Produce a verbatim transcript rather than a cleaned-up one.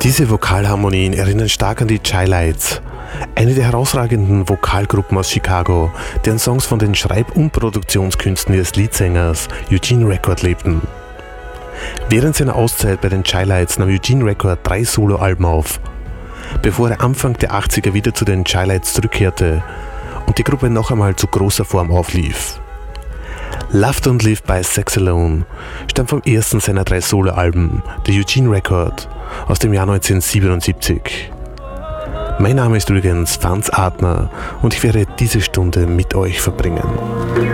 Diese Vokalharmonien erinnern stark an die Chi-Lites, eine der herausragenden Vokalgruppen aus Chicago, deren Songs von den Schreib- und Produktionskünsten ihres Leadsängers Eugene Record lebten. Während seiner Auszeit bei den Chi-Lites nahm Eugene Record drei Soloalben auf, bevor er Anfang der achtziger wieder zu den Chi-Lites zurückkehrte und die Gruppe noch einmal zu großer Form auflief. Love Don't Live by Sex Alone stammt vom ersten seiner drei Soloalben, der Eugene Record, aus dem Jahr neunzehnhundertsiebenundsiebzig. Mein Name ist übrigens Franz Adner und ich werde diese Stunde mit euch verbringen.